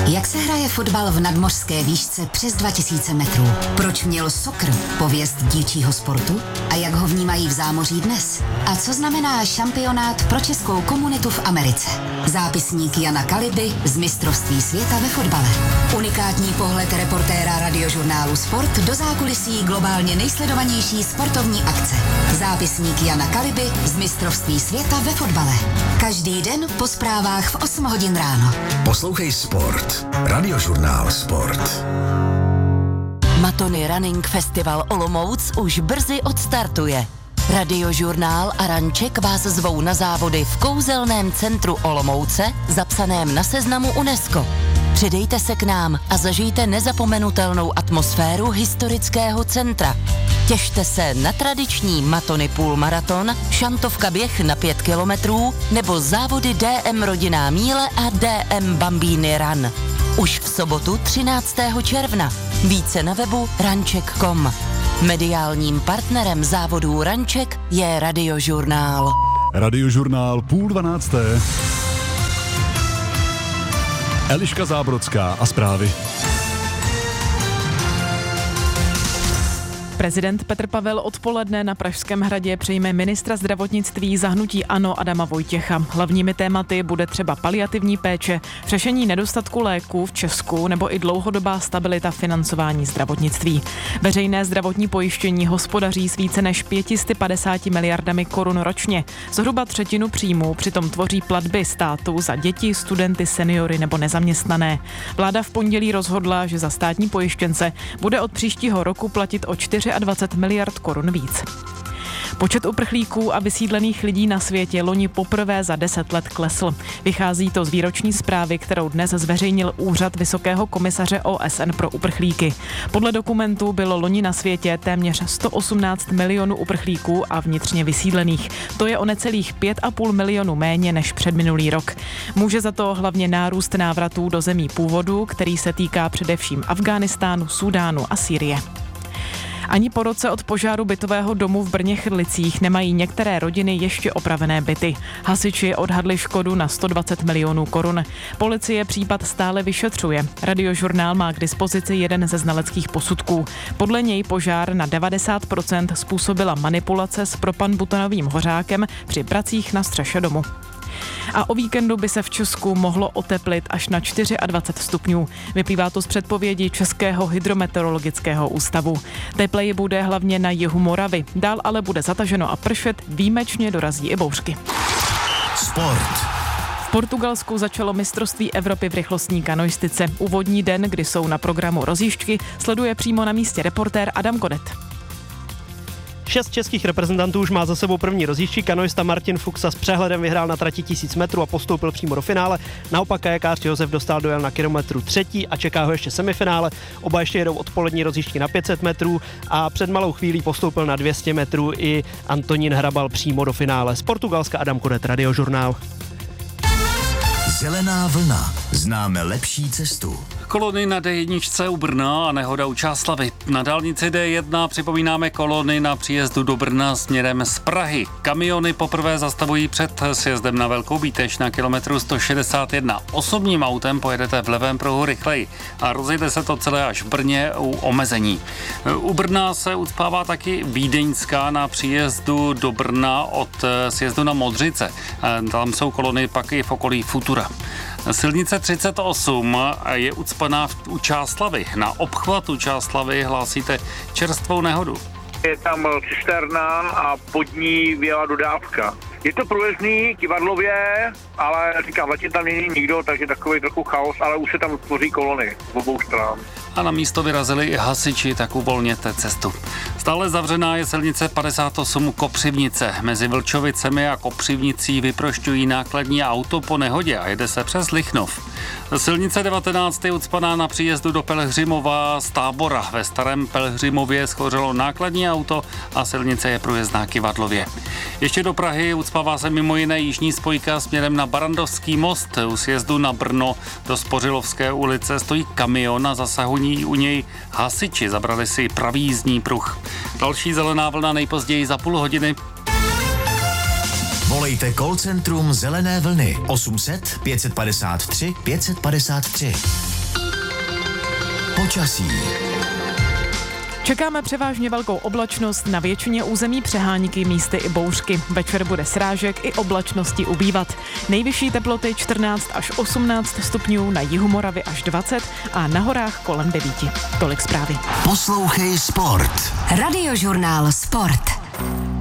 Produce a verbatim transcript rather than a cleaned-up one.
Jak se hraje fotbal v nadmořské výšce přes dva tisíce metrů? Proč měl soccer pověst dívčího sportu? A jak ho vnímají v zámoří dnes? A co znamená šampionát pro českou komunitu v Americe? Zápisník Jana Kaliby z mistrovství světa ve fotbale. Unikátní pohled reportéra radiožurnálu Sport do zákulisí globálně nejsledovanější sportovní akce. Zápisník Jana Kaliby z mistrovství světa ve fotbale. Každý den po zprávách v osm hodin ráno. Poslouchej Sport. Radiožurnál Sport. Matony Running Festival Olomouc už brzy odstartuje. Radiožurnál a Ranček vás zvou na závody v kouzelném centru Olomouce, zapsaném na seznamu UNESCO. Přidejte se k nám a zažijte nezapomenutelnou atmosféru historického centra. Těšte se na tradiční Matony půlmaraton, šantovka běh na pět kilometrů nebo závody D M Rodinná míle a D M Bambini Run. Už v sobotu třináctého června. Více na webu ranček tečka com. Mediálním partnerem závodů Ranček je Radiožurnál. Radiožurnál půl dvanácté. Eliška Zábrodská a zprávy. Prezident Petr Pavel odpoledne na Pražském hradě přijme ministra zdravotnictví za hnutí ANO Adama Vojtěcha. Hlavními tématy bude třeba paliativní péče, řešení nedostatku léků v Česku nebo i dlouhodobá stabilita financování zdravotnictví. Veřejné zdravotní pojištění hospodaří s více než pět set padesát miliardami korun ročně. Zhruba třetinu příjmů přitom tvoří platby státu za děti, studenty, seniory nebo nezaměstnané. Vláda v pondělí rozhodla, že za státní pojištěnce bude od příštího roku platit o dvacet čtyři miliard korun víc. Počet uprchlíků a vysídlených lidí na světě loni poprvé za deset let klesl. Vychází to z výroční zprávy, kterou dnes zveřejnil Úřad Vysokého komisaře O S N pro uprchlíky. Podle dokumentu bylo loni na světě téměř sto osmnáct milionů uprchlíků a vnitřně vysídlených. To je o necelých pět a půl milionu méně než předminulý rok. Může za to hlavně nárůst návratů do zemí původu, který se týká především Afghánistánu, Súdánu a Sýrie. Ani po roce od požáru bytového domu v Brně-Chrlicích nemají některé rodiny ještě opravené byty. Hasiči odhadli škodu na sto dvacet milionů korun. Policie případ stále vyšetřuje. Radiožurnál má k dispozici jeden ze znaleckých posudků. Podle něj požár na devadesát procent způsobila manipulace s propanbutonovým hořákem při pracích na střeše domu. A o víkendu by se v Česku mohlo oteplit až na dvacet čtyři stupňů. Vyplývá to z předpovědi Českého hydrometeorologického ústavu. Tepleji bude hlavně na jihu Moravy. Dál ale bude zataženo a pršet, výjimečně dorazí i bouřky. Sport. V Portugalsku začalo mistrovství Evropy v rychlostní kanoistice. Úvodní den, kdy jsou na programu rozjížďky, sleduje přímo na místě reportér Adam Godet. Šest českých reprezentantů už má za sebou první rozjížďky. Kanoista Martin Fuxa s přehledem vyhrál na trati tisíc metrů a postoupil přímo do finále. Naopak kajakář Josef Dostál dojel na kilometru třetí a čeká ho ještě semifinále. Oba ještě jedou odpolední rozjížďky na pět set metrů a před malou chvílí postoupil na dvě stě metrů i Antonín Hrabal přímo do finále. Z Portugalska Adam Kodet, Radiožurnál. Zelená vlna. Známe lepší cestu. Kolony na D jedna u Brna a nehoda u Čáslavi. Na dálnici D jedna připomínáme kolony na příjezdu do Brna směrem z Prahy. Kamiony poprvé zastavují před sjezdem na Velkou Bíteš na kilometru sto šedesát jedna. Osobním autem pojedete v levém pruhu rychleji a rozjede se to celé až v Brně u omezení. U Brna se ucpává taky Vídeňská na příjezdu do Brna od sjezdu na Modřice. Tam jsou kolony pak i v okolí Futura. Silnice třicet osm je ucpaná u Čáslavy. Na obchvatu Čáslavy hlásíte čerstvou nehodu. Je tam cisterna a pod ní vyjela dodávka. Je to průjezdný kivadlově, ale říkám, zatím tam není nikdo, takže takový trochu chaos, ale už se tam tvoří kolony v obou stran. A na místo vyrazili i hasiči, tak uvolněte cestu. Stále zavřená je silnice padesát osm Kopřivnice. Mezi Vlčovicemi a Kopřivnicí vyprošťují nákladní auto po nehodě a jede se přes Lichnov. Silnice devatenáct je ucpaná na příjezdu do Pelhřimova z Tábora. Ve Starém Pelhřimově schořelo nákladní auto a silnice je průjezdná kivadlově. Ještě do Prahy ucpává se mimo jiné jižní spojka směrem na Barandovský most. U sjezdu na Brno do Spořilovské ulice stojí kamion a zasahují u něj hasiči. Zabrali si pravý jízdní pruh. Další zelená vlna nejpozději za půl hodiny. Volejte call centrum Zelené vlny osm set pět set padesát tři pět set padesát tři. Počasí. Čekáme převážně velkou oblačnost, na většině území přehánky, místy i bouřky. Večer bude srážek i oblačnosti ubývat. Nejvyšší teploty čtrnáct až osmnáct stupňů, na jihu Moravy až dvacet a na horách kolem devíti. Tolik zprávy. Poslouchej Sport. Radiožurnál Sport.